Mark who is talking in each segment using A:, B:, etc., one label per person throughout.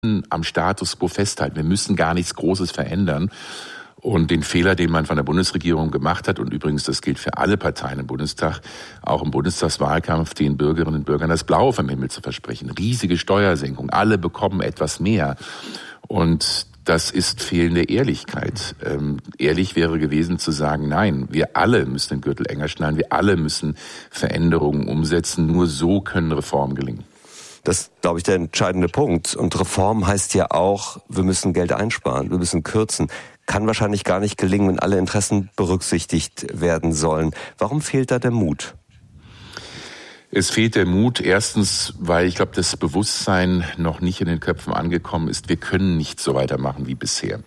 A: am Status quo festhalten. Wir müssen gar nichts Großes verändern. Und den Fehler, den man von der Bundesregierung gemacht hat, und übrigens das gilt für alle Parteien im Bundestag, auch im Bundestagswahlkampf, den Bürgerinnen und Bürgern das Blaue vom Himmel zu versprechen. Riesige Steuersenkung, alle bekommen etwas mehr. Und das ist fehlende Ehrlichkeit. Ehrlich wäre gewesen zu sagen, nein, wir alle müssen den Gürtel enger schnallen, wir alle müssen Veränderungen umsetzen. Nur so können Reformen gelingen.
B: Das ist, glaube ich, der entscheidende Punkt. Und Reform heißt ja auch, wir müssen Geld einsparen, wir müssen kürzen. Kann wahrscheinlich gar nicht gelingen, wenn alle Interessen berücksichtigt werden sollen. Warum fehlt da der Mut?
A: Es fehlt der Mut. Erstens, weil ich glaube, das Bewusstsein noch nicht in den Köpfen angekommen ist. Wir können nicht so weitermachen wie bisher.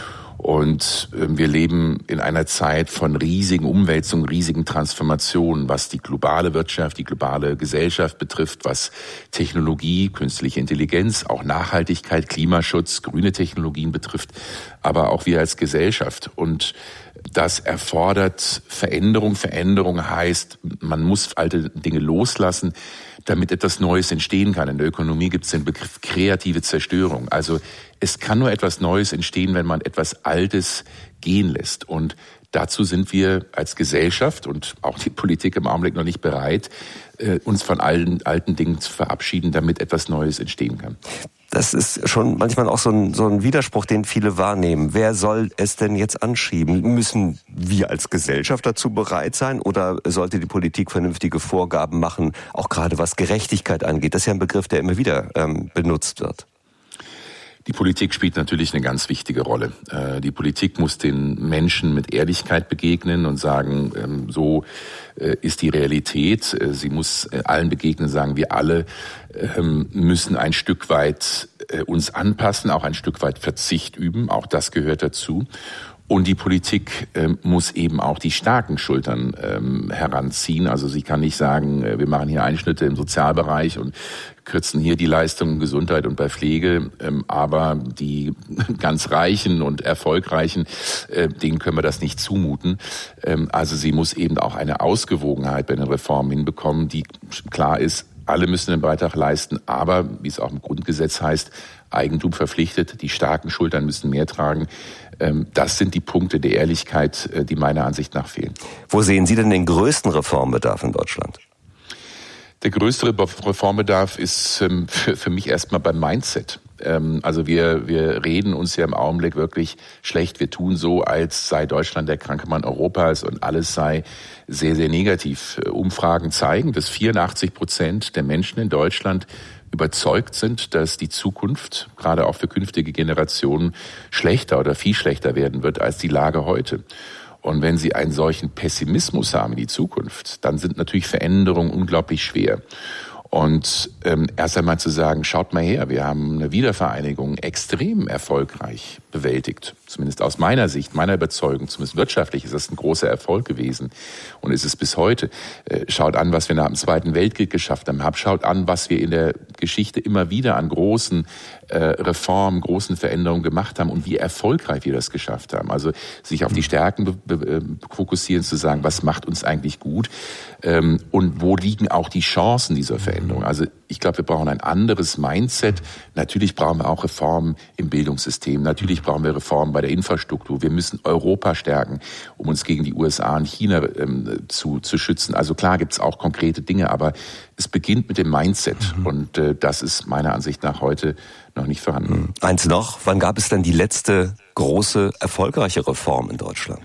A: Und wir leben in einer Zeit von riesigen Umwälzungen, riesigen Transformationen, was die globale Wirtschaft, die globale Gesellschaft betrifft, was Technologie, künstliche Intelligenz, auch Nachhaltigkeit, Klimaschutz, grüne Technologien betrifft, aber auch wir als Gesellschaft. Und das erfordert Veränderung. Veränderung heißt, man muss alte Dinge loslassen, damit etwas Neues entstehen kann. In der Ökonomie gibt es den Begriff kreative Zerstörung. Also es kann nur etwas Neues entstehen, wenn man etwas Altes gehen lässt. Und dazu sind wir als Gesellschaft und auch die Politik im Augenblick noch nicht bereit, uns von allen alten Dingen zu verabschieden, damit etwas Neues entstehen kann.
B: Das ist schon manchmal auch so ein Widerspruch, den viele wahrnehmen. Wer soll es denn jetzt anschieben? Müssen wir als Gesellschaft dazu bereit sein oder sollte die Politik vernünftige Vorgaben machen, auch gerade was Gerechtigkeit angeht? Das ist ja ein Begriff, der immer wieder benutzt wird.
A: Die Politik spielt natürlich eine ganz wichtige Rolle. Die Politik muss den Menschen mit Ehrlichkeit begegnen und sagen, so ist die Realität. Sie muss allen begegnen, sagen wir alle müssen ein Stück weit uns anpassen, auch ein Stück weit Verzicht üben. Auch das gehört dazu. Und die Politik muss eben auch die starken Schultern heranziehen. Also sie kann nicht sagen, wir machen hier Einschnitte im Sozialbereich und kürzen hier die Leistungen Gesundheit und bei Pflege, aber die ganz Reichen und Erfolgreichen, denen können wir das nicht zumuten. Also sie muss eben auch eine Ausgewogenheit bei den Reformen hinbekommen, die klar ist, alle müssen den Beitrag leisten, aber, wie es auch im Grundgesetz heißt, Eigentum verpflichtet, die starken Schultern müssen mehr tragen. Das sind die Punkte der Ehrlichkeit, die meiner Ansicht nach fehlen.
B: Wo sehen Sie denn den größten Reformbedarf in Deutschland?
A: Der größte Reformbedarf ist für mich erstmal beim Mindset. Also wir reden uns ja im Augenblick wirklich schlecht. Wir tun so, als sei Deutschland der kranke Mann Europas und alles sei sehr, sehr negativ. Umfragen zeigen, dass 84% der Menschen in Deutschland überzeugt sind, dass die Zukunft, gerade auch für künftige Generationen, schlechter oder viel schlechter werden wird als die Lage heute. Und wenn Sie einen solchen Pessimismus haben in die Zukunft, dann sind natürlich Veränderungen unglaublich schwer. Und erst einmal zu sagen, schaut mal her, wir haben eine Wiedervereinigung extrem erfolgreich bewältigt. Zumindest aus meiner Sicht, meiner Überzeugung, zumindest wirtschaftlich ist das ein großer Erfolg gewesen und ist es bis heute. Schaut an, was wir nach dem Zweiten Weltkrieg geschafft haben. Schaut an, was wir in der Geschichte immer wieder an großen Reformen, großen Veränderungen gemacht haben und wie erfolgreich wir das geschafft haben. Also sich auf die Stärken fokussieren, zu sagen, was macht uns eigentlich gut und wo liegen auch die Chancen dieser Veränderung. Also ich glaube, wir brauchen ein anderes Mindset. Natürlich brauchen wir auch Reformen im Bildungssystem. Natürlich brauchen wir Reformen bei der Infrastruktur. Wir müssen Europa stärken, um uns gegen die USA und China zu schützen. Also klar gibt es auch konkrete Dinge, aber es beginnt mit dem Mindset. Und das ist meiner Ansicht nach heute noch nicht vorhanden.
B: Eins noch, wann gab es denn die letzte große, erfolgreiche Reform in Deutschland?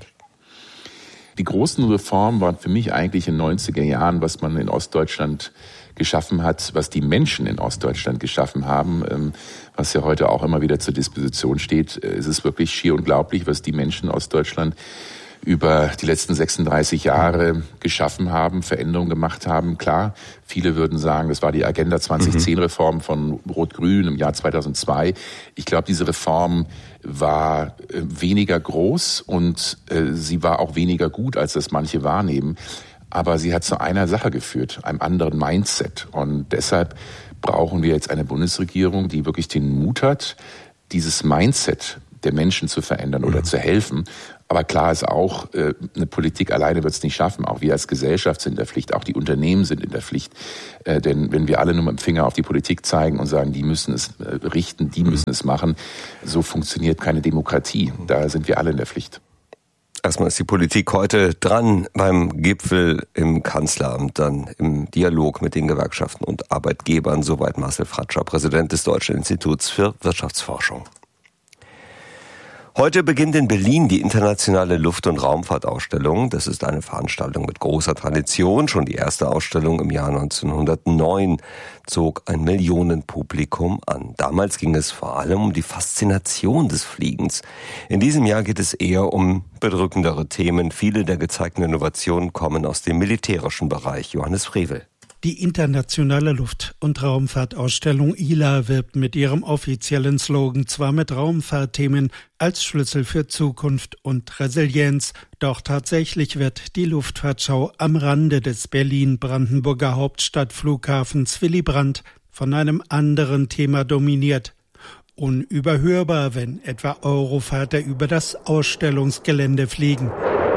A: Die großen Reformen waren für mich eigentlich in den 90er Jahren, was man in Ostdeutschland geschaffen hat, was die Menschen in Ostdeutschland geschaffen haben, was ja heute auch immer wieder zur Disposition steht. Es ist wirklich schier unglaublich, was die Menschen in Ostdeutschland über die letzten 36 Jahre geschaffen haben, Veränderungen gemacht haben. Klar, viele würden sagen, das war die Agenda 2010-Reform von Rot-Grün im Jahr 2002. Ich glaube, diese Reform war weniger groß und sie war auch weniger gut, als das manche wahrnehmen. Aber sie hat zu einer Sache geführt, einem anderen Mindset. Und deshalb brauchen wir jetzt eine Bundesregierung, die wirklich den Mut hat, dieses Mindset der Menschen zu verändern oder zu helfen. Aber klar ist auch, eine Politik alleine wird es nicht schaffen. Auch wir als Gesellschaft sind in der Pflicht, auch die Unternehmen sind in der Pflicht. Denn wenn wir alle nur mit dem Finger auf die Politik zeigen und sagen, die müssen es richten, die müssen es machen, so funktioniert keine Demokratie. Da sind wir alle in der Pflicht.
B: Erstmal ist die Politik heute dran beim Gipfel im Kanzleramt, dann im Dialog mit den Gewerkschaften und Arbeitgebern. Soweit Marcel Fratscher, Präsident des Deutschen Instituts für Wirtschaftsforschung. Heute beginnt in Berlin die internationale Luft- und Raumfahrtausstellung. Das ist eine Veranstaltung mit großer Tradition. Schon die erste Ausstellung im Jahr 1909 zog ein Millionenpublikum an. Damals ging es vor allem um die Faszination des Fliegens. In diesem Jahr geht es eher um bedrückendere Themen. Viele der gezeigten Innovationen kommen aus dem militärischen Bereich. Johannes Frevel.
C: Die internationale Luft- und Raumfahrtausstellung ILA wirbt mit ihrem offiziellen Slogan zwar mit Raumfahrtthemen als Schlüssel für Zukunft und Resilienz, doch tatsächlich wird die Luftfahrtschau am Rande des Berlin-Brandenburger Hauptstadtflughafens Willy Brandt von einem anderen Thema dominiert. Unüberhörbar, wenn etwa Eurofighter über das Ausstellungsgelände fliegen.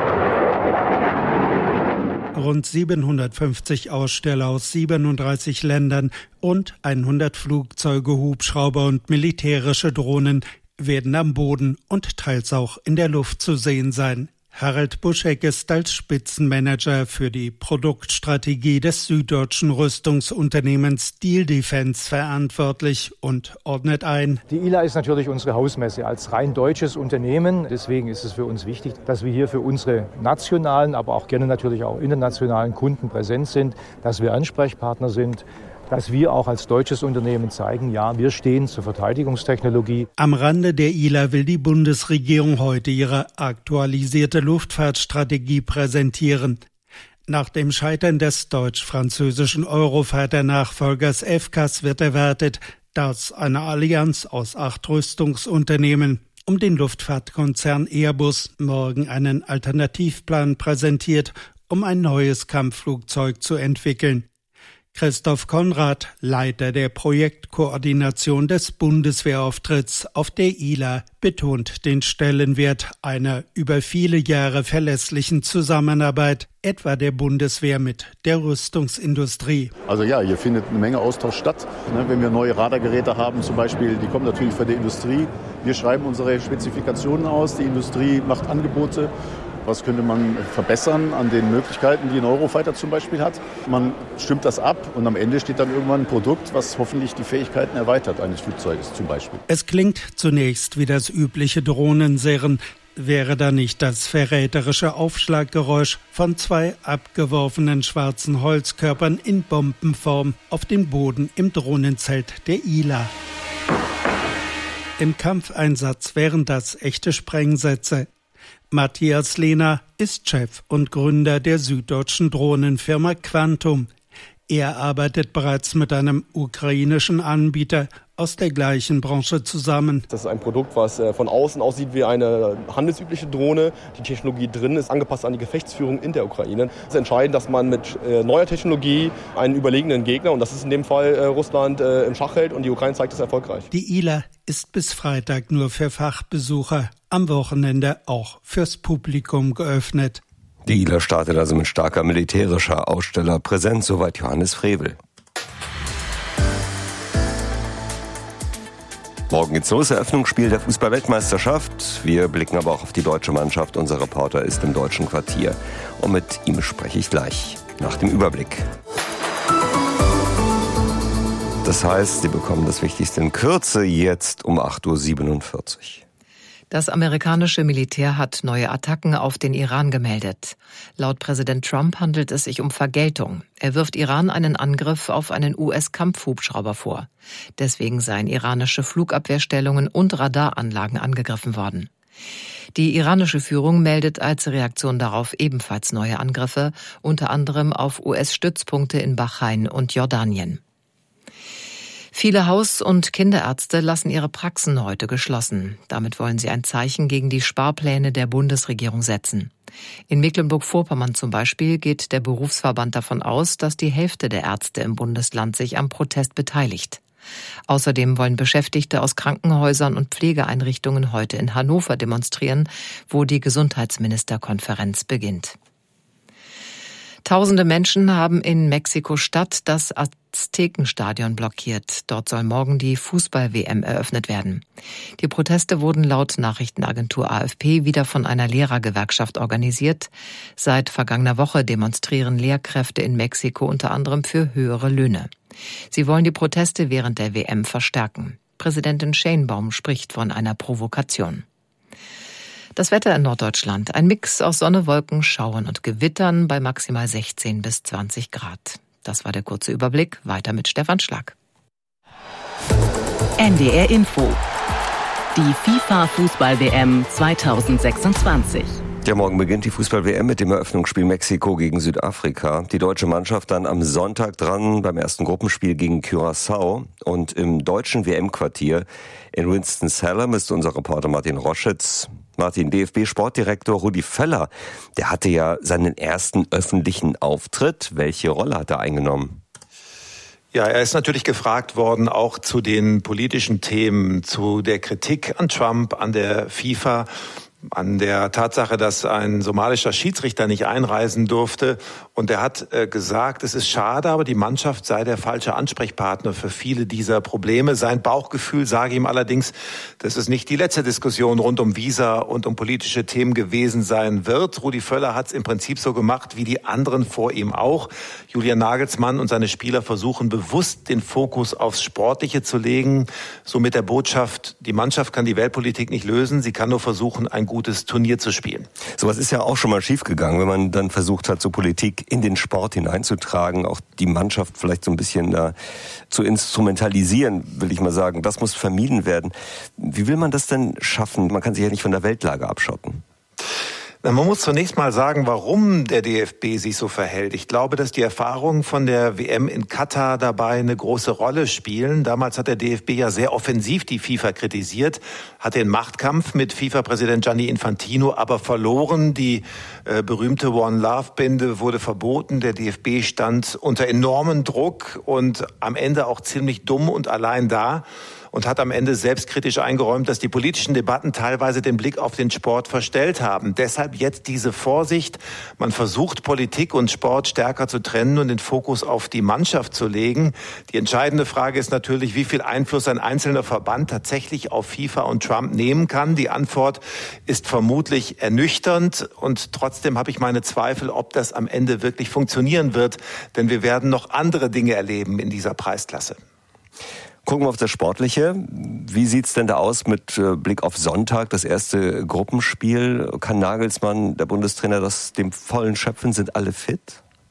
C: Rund 750 Aussteller aus 37 Ländern und 100 Flugzeuge, Hubschrauber und militärische Drohnen werden am Boden und teils auch in der Luft zu sehen sein. Harald Buschek ist als Spitzenmanager für die Produktstrategie des süddeutschen Rüstungsunternehmens Diehl Defence verantwortlich und ordnet ein.
D: Die ILA ist natürlich unsere Hausmesse als rein deutsches Unternehmen. Deswegen ist es für uns wichtig, dass wir hier für unsere nationalen, aber auch gerne natürlich auch internationalen Kunden präsent sind, dass wir Ansprechpartner sind, dass wir auch als deutsches Unternehmen zeigen, ja, wir stehen zur Verteidigungstechnologie.
C: Am Rande der ILA will die Bundesregierung heute ihre aktualisierte Luftfahrtstrategie präsentieren. Nach dem Scheitern des deutsch-französischen Eurofighter-Nachfolgers FCAS wird erwartet, dass eine Allianz aus 8 Rüstungsunternehmen um den Luftfahrtkonzern Airbus morgen einen Alternativplan präsentiert, um ein neues Kampfflugzeug zu entwickeln. Christoph Konrad, Leiter der Projektkoordination des Bundeswehrauftritts auf der ILA, betont den Stellenwert einer über viele Jahre verlässlichen Zusammenarbeit, etwa der Bundeswehr mit der Rüstungsindustrie.
E: Also ja, hier findet eine Menge Austausch statt. Wenn wir neue Radargeräte haben zum Beispiel, die kommen natürlich von der Industrie. Wir schreiben unsere Spezifikationen aus, die Industrie macht Angebote. Was könnte man verbessern an den Möglichkeiten, die ein Eurofighter zum Beispiel hat? Man stimmt das ab und am Ende steht dann irgendwann ein Produkt, was hoffentlich die Fähigkeiten erweitert eines Flugzeuges zum Beispiel.
C: Es klingt zunächst wie das übliche Drohnensirren. Wäre da nicht das verräterische Aufschlaggeräusch von 2 abgeworfenen schwarzen Holzkörpern in Bombenform auf dem Boden im Drohnenzelt der ILA? Im Kampfeinsatz wären das echte Sprengsätze. Matthias Lehner ist Chef und Gründer der süddeutschen Drohnenfirma Quantum. Er arbeitet bereits mit einem ukrainischen Anbieter aus der gleichen Branche zusammen.
F: Das ist ein Produkt, was von außen aussieht wie eine handelsübliche Drohne. Die Technologie drin ist angepasst an die Gefechtsführung in der Ukraine. Es ist entscheidend, dass man mit neuer Technologie einen überlegenen Gegner, und das ist in dem Fall Russland, im Schach hält, und die Ukraine zeigt es erfolgreich.
C: Die ILA ist bis Freitag nur für Fachbesucher, am Wochenende auch fürs Publikum geöffnet.
B: Die ILA startet also mit starker militärischer Ausstellerpräsenz, soweit Johannes Frevel. Morgen geht's los, Eröffnungsspiel der Fußball-Weltmeisterschaft. Wir blicken aber auch auf die deutsche Mannschaft. Unser Reporter ist im deutschen Quartier und mit ihm spreche ich gleich nach dem Überblick. Das heißt, Sie bekommen das Wichtigste in Kürze jetzt um 8.47 Uhr.
G: Das amerikanische Militär hat neue Attacken auf den Iran gemeldet. Laut Präsident Trump handelt es sich um Vergeltung. Er wirft Iran einen Angriff auf einen US-Kampfhubschrauber vor. Deswegen seien iranische Flugabwehrstellungen und Radaranlagen angegriffen worden. Die iranische Führung meldet als Reaktion darauf ebenfalls neue Angriffe, unter anderem auf US-Stützpunkte in Bahrain und Jordanien. Viele Haus- und Kinderärzte lassen ihre Praxen heute geschlossen. Damit wollen sie ein Zeichen gegen die Sparpläne der Bundesregierung setzen. In Mecklenburg-Vorpommern zum Beispiel geht der Berufsverband davon aus, dass die Hälfte der Ärzte im Bundesland sich am Protest beteiligt. Außerdem wollen Beschäftigte aus Krankenhäusern und Pflegeeinrichtungen heute in Hannover demonstrieren, wo die Gesundheitsministerkonferenz beginnt. Tausende Menschen haben in Mexiko-Stadt das Aztekenstadion blockiert. Dort soll morgen die Fußball-WM eröffnet werden. Die Proteste wurden laut Nachrichtenagentur AFP wieder von einer Lehrergewerkschaft organisiert. Seit vergangener Woche demonstrieren Lehrkräfte in Mexiko unter anderem für höhere Löhne. Sie wollen die Proteste während der WM verstärken. Präsidentin Sheinbaum spricht von einer Provokation. Das Wetter in Norddeutschland. Ein Mix aus Sonne, Wolken, Schauern und Gewittern bei maximal 16 bis 20 Grad. Das war der kurze Überblick. Weiter mit Stefan Schlag.
H: NDR Info. Die FIFA-Fußball-WM 2026.
B: Ja, morgen beginnt die Fußball-WM mit dem Eröffnungsspiel Mexiko gegen Südafrika. Die deutsche Mannschaft dann am Sonntag dran beim ersten Gruppenspiel gegen Curaçao. Und im deutschen WM-Quartier in Winston-Salem ist unser Reporter Martin Roschitz. Martin, DFB-Sportdirektor Rudi Völler, der hatte ja seinen ersten öffentlichen Auftritt. Welche Rolle hat er eingenommen?
I: Ja, er ist natürlich gefragt worden, auch zu den politischen Themen, zu der Kritik an Trump, an der FIFA, an der Tatsache, dass ein somalischer Schiedsrichter nicht einreisen durfte. Und er hat gesagt, es ist schade, aber die Mannschaft sei der falsche Ansprechpartner für viele dieser Probleme. Sein Bauchgefühl sage ihm allerdings, dass es nicht die letzte Diskussion rund um Visa und um politische Themen gewesen sein wird. Rudi Völler hat es im Prinzip so gemacht wie die anderen vor ihm auch. Julian Nagelsmann und seine Spieler versuchen bewusst den Fokus aufs Sportliche zu legen. So mit der Botschaft, die Mannschaft kann die Weltpolitik nicht lösen, sie kann nur versuchen, ein gutes Turnier zu spielen.
B: Sowas ist ja auch schon mal schiefgegangen, wenn man dann versucht hat, so Politik in den Sport hineinzutragen, auch die Mannschaft vielleicht so ein bisschen zu instrumentalisieren, will ich mal sagen. Das muss vermieden werden. Wie will man das denn schaffen? Man kann sich ja nicht von der Weltlage abschotten.
I: Man muss zunächst mal sagen, warum der DFB sich so verhält. Ich glaube, dass die Erfahrungen von der WM in Katar dabei eine große Rolle spielen. Damals hat der DFB ja sehr offensiv die FIFA kritisiert, hat den Machtkampf mit FIFA-Präsident Gianni Infantino aber verloren. Die berühmte One-Love-Binde wurde verboten. Der DFB stand unter enormem Druck und am Ende auch ziemlich dumm und allein da. Und hat am Ende selbstkritisch eingeräumt, dass die politischen Debatten teilweise den Blick auf den Sport verstellt haben. Deshalb jetzt diese Vorsicht. Man versucht, Politik und Sport stärker zu trennen und den Fokus auf die Mannschaft zu legen. Die entscheidende Frage ist natürlich, wie viel Einfluss ein einzelner Verband tatsächlich auf FIFA und Trump nehmen kann. Die Antwort ist vermutlich ernüchternd. Und trotzdem habe ich meine Zweifel, ob das am Ende wirklich funktionieren wird. Denn wir werden noch andere Dinge erleben in dieser Preisklasse.
B: Gucken wir auf das Sportliche. Wie sieht's denn da aus mit Blick auf Sonntag, das erste Gruppenspiel? Kann Nagelsmann, der Bundestrainer, das dem vollen schöpfen? Sind alle fit?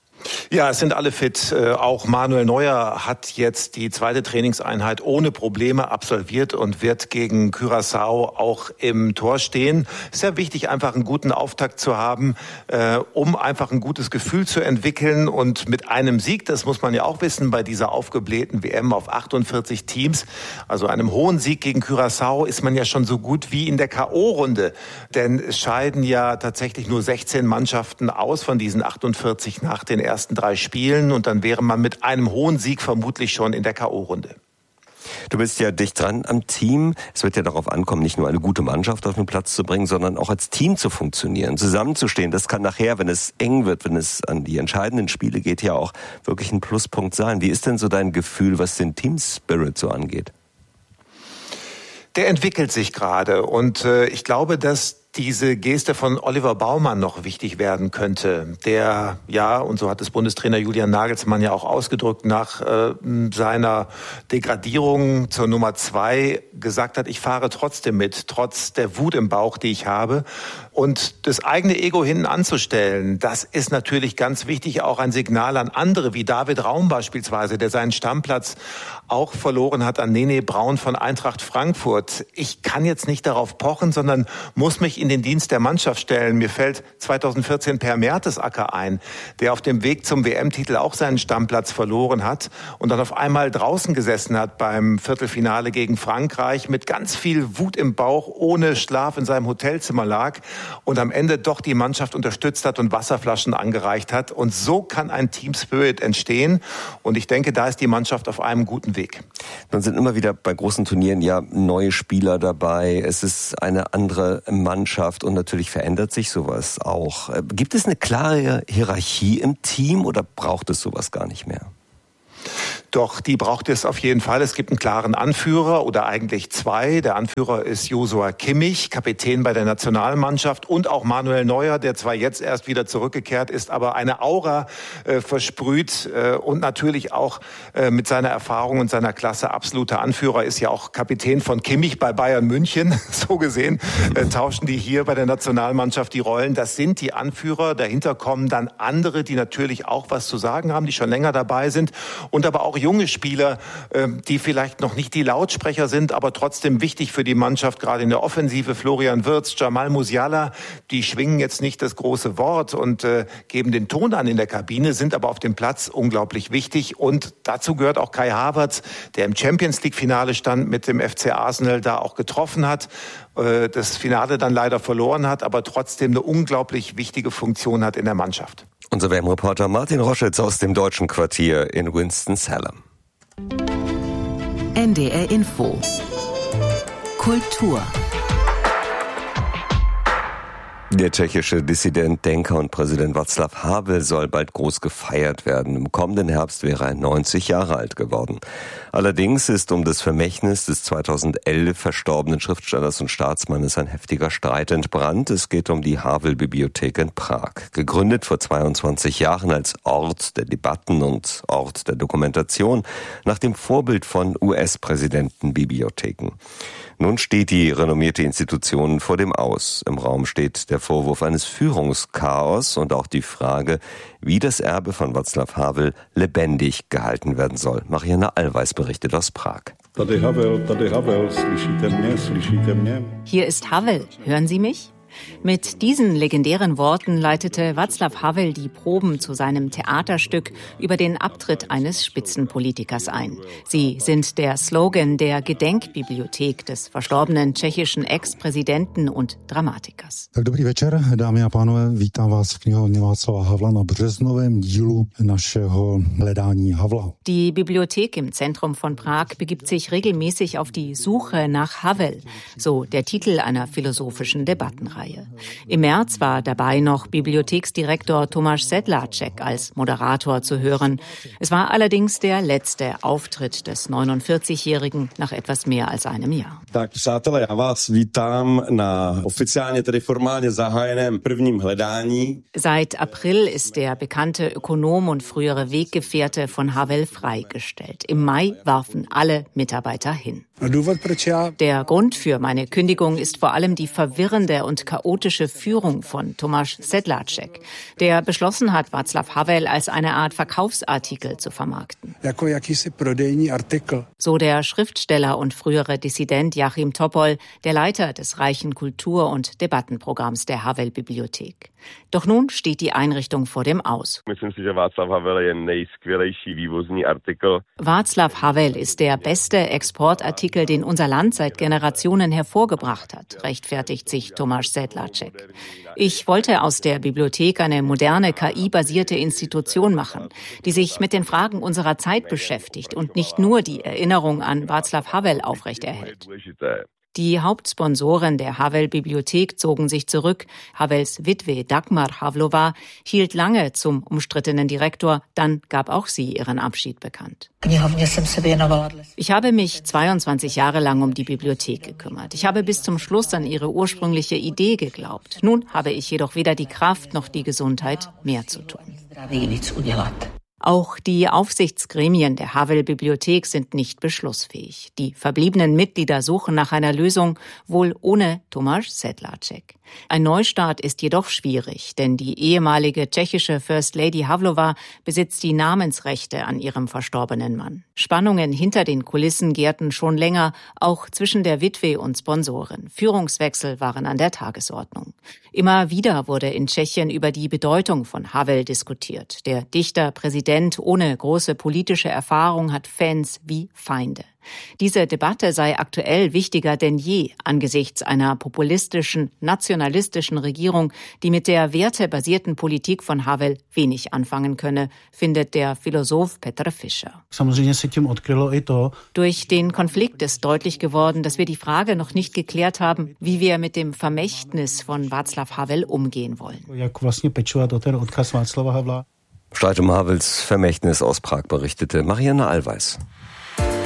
I: Ja, es sind alle fit. Auch Manuel Neuer hat jetzt die zweite Trainingseinheit ohne Probleme absolviert und wird gegen Curaçao auch im Tor stehen. Es ist ja wichtig, einfach einen guten Auftakt zu haben, um einfach ein gutes Gefühl zu entwickeln. Und mit einem Sieg, das muss man ja auch wissen, bei dieser aufgeblähten WM auf 48 Teams, also einem hohen Sieg gegen Curaçao, ist man ja schon so gut wie in der K.O.-Runde. Denn es scheiden ja tatsächlich nur 16 Mannschaften aus von diesen 48 nach den ersten 3 Spielen und dann wäre man mit einem hohen Sieg vermutlich schon in der K.O.-Runde.
B: Du bist ja dicht dran am Team. Es wird ja darauf ankommen, nicht nur eine gute Mannschaft auf den Platz zu bringen, sondern auch als Team zu funktionieren, zusammenzustehen. Das kann nachher, wenn es eng wird, wenn es an die entscheidenden Spiele geht, ja auch wirklich ein Pluspunkt sein. Wie ist denn so dein Gefühl, was den Team-Spirit so angeht?
I: Der entwickelt sich gerade und ich glaube, dass diese Geste von Oliver Baumann noch wichtig werden könnte, der, ja, und so hat es Bundestrainer Julian Nagelsmann ja auch ausgedrückt, nach seiner Degradierung zur Nummer 2 gesagt hat, ich fahre trotzdem mit, trotz der Wut im Bauch, die ich habe. Und das eigene Ego hinten anzustellen, das ist natürlich ganz wichtig, auch ein Signal an andere, wie David Raum beispielsweise, der seinen Stammplatz auch verloren hat an Nene Braun von Eintracht Frankfurt. Ich kann jetzt nicht darauf pochen, sondern muss mich sich in den Dienst der Mannschaft stellen. Mir fällt 2014 Per Mertesacker ein, der auf dem Weg zum WM-Titel auch seinen Stammplatz verloren hat und dann auf einmal draußen gesessen hat beim Viertelfinale gegen Frankreich, mit ganz viel Wut im Bauch, ohne Schlaf in seinem Hotelzimmer lag und am Ende doch die Mannschaft unterstützt hat und Wasserflaschen angereicht hat. Und so kann ein Team Spirit entstehen. Und ich denke, da ist die Mannschaft auf einem guten Weg.
B: Dann sind immer wieder bei großen Turnieren ja neue Spieler dabei. Es ist eine andere Mannschaft und natürlich verändert sich sowas auch. Gibt es eine klare Hierarchie im Team oder braucht es sowas gar nicht mehr?
I: Doch, die braucht es auf jeden Fall. Es gibt einen klaren Anführer oder eigentlich zwei. Der Anführer ist Joshua Kimmich, Kapitän bei der Nationalmannschaft, und auch Manuel Neuer, der zwar jetzt erst wieder zurückgekehrt ist, aber eine Aura versprüht und natürlich auch mit seiner Erfahrung und seiner Klasse absoluter Anführer, ist ja auch Kapitän von Kimmich bei Bayern München. So gesehen tauschen die hier bei der Nationalmannschaft die Rollen. Das sind die Anführer. Dahinter kommen dann andere, die natürlich auch was zu sagen haben, die schon länger dabei sind, und aber auch junge Spieler, die vielleicht noch nicht die Lautsprecher sind, aber trotzdem wichtig für die Mannschaft, gerade in der Offensive. Florian Wirtz, Jamal Musiala, die schwingen jetzt nicht das große Wort und geben den Ton an in der Kabine, sind aber auf dem Platz unglaublich wichtig. Und dazu gehört auch Kai Havertz, der im Champions-League-Finale stand, mit dem FC Arsenal da auch getroffen hat, das Finale dann leider verloren hat, aber trotzdem eine unglaublich wichtige Funktion hat in der Mannschaft.
B: Unser WM-Reporter Martin Roschitz aus dem deutschen Quartier in Winston-Salem.
H: NDR Info. Kultur.
B: Der tschechische Dissident, Denker und Präsident Václav Havel soll bald groß gefeiert werden. Im kommenden Herbst wäre er 90 Jahre alt geworden. Allerdings ist um das Vermächtnis des 2011 verstorbenen Schriftstellers und Staatsmannes ein heftiger Streit entbrannt. Es geht um die Havel-Bibliothek in Prag. Gegründet vor 22 Jahren als Ort der Debatten und Ort der Dokumentation, nach dem Vorbild von US-Präsidentenbibliotheken. Nun steht die renommierte Institution vor dem Aus. Im Raum steht der Vorwurf eines Führungschaos und auch die Frage, wie das Erbe von Václav Havel lebendig gehalten werden soll. Marianne Allweis berichtet aus Prag.
J: Hier ist Havel, hören Sie mich? Mit diesen legendären Worten leitete Václav Havel die Proben zu seinem Theaterstück über den Abtritt eines Spitzenpolitikers ein. Sie sind der Slogan der Gedenkbibliothek des verstorbenen tschechischen Ex-Präsidenten und Dramatikers.
K: Dobrý večer, dámy a pánové, vítám vás v knihovně Václava Havla na březnovém dílu našeho hledání Havla.
J: Die Bibliothek im Zentrum von Prag begibt sich regelmäßig auf die Suche nach Havel, so der Titel einer philosophischen Debattenreihe. Im März war dabei noch Bibliotheksdirektor Tomáš Sedláček als Moderator zu hören. Es war allerdings der letzte Auftritt des 49-Jährigen nach etwas mehr als einem Jahr.
L: Tak, přátelé, já vás vítám na oficiálně, tedy formálně zahájeném prvním hledání.
J: Seit April ist der bekannte Ökonom und frühere Weggefährte von Havel freigestellt. Im Mai warfen alle Mitarbeiter hin. Der Grund für meine Kündigung ist vor allem die verwirrende und chaotische Führung von Tomáš Sedláček, der beschlossen hat, Václav Havel als eine Art Verkaufsartikel zu vermarkten. So der Schriftsteller und frühere Dissident Jáchym Topol, der Leiter des reichen Kultur- und Debattenprogramms der Havel-Bibliothek. Doch nun steht die Einrichtung vor dem Aus. Václav Havel ist der beste Exportartikel, den unser Land seit Generationen hervorgebracht hat, rechtfertigt sich Tomáš Sedláček. Ich wollte aus der Bibliothek eine moderne, KI-basierte Institution machen, die sich mit den Fragen unserer Zeit beschäftigt und nicht nur die Erinnerung an Václav Havel aufrechterhält. Die Hauptsponsoren der Havel-Bibliothek zogen sich zurück. Havels Witwe Dagmar Havlova hielt lange zum umstrittenen Direktor, dann gab auch sie ihren Abschied bekannt. Ich habe mich 22 Jahre lang um die Bibliothek gekümmert. Ich habe bis zum Schluss an ihre ursprüngliche Idee geglaubt. Nun habe ich jedoch weder die Kraft noch die Gesundheit, mehr zu tun. Auch die Aufsichtsgremien der Havel-Bibliothek sind nicht beschlussfähig. Die verbliebenen Mitglieder suchen nach einer Lösung, wohl ohne Tomáš Sedláček. Ein Neustart ist jedoch schwierig, denn die ehemalige tschechische First Lady Havlova besitzt die Namensrechte an ihrem verstorbenen Mann. Spannungen hinter den Kulissen gärten schon länger, auch zwischen der Witwe und Sponsoren. Führungswechsel waren an der Tagesordnung. Immer wieder wurde in Tschechien über die Bedeutung von Havel diskutiert. Der Dichter, Präsident ohne große politische Erfahrung hat Fans wie Feinde. Diese Debatte sei aktuell wichtiger denn je angesichts einer populistischen, nationalistischen Regierung, die mit der wertebasierten Politik von Havel wenig anfangen könne, findet der Philosoph Petr Fischer. Durch den Konflikt ist deutlich geworden, dass wir die Frage noch nicht geklärt haben, wie wir mit dem Vermächtnis von Václav Havel umgehen wollen.
B: Streit um Havels Vermächtnis aus Prag berichtete Marianne Allweis.